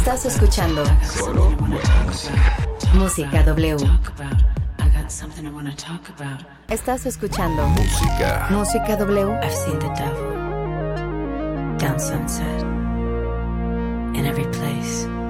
Estás escuchando Solo Música W. Estás escuchando Música W. I've seen the devil down sunset in every place.